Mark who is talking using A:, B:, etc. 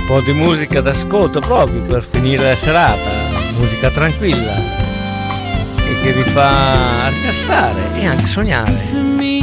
A: un po' di musica d'ascolto proprio per finire la serata, musica tranquilla che vi fa rilassare e anche sognare.